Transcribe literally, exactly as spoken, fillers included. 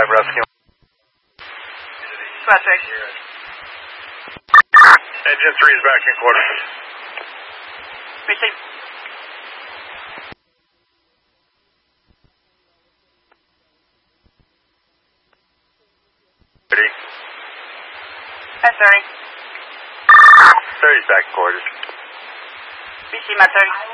five rescue. Patrick. Engine three is back in quarters. Receive. thirty. That's thirty. thirty is back in quarters. Receive my thirty.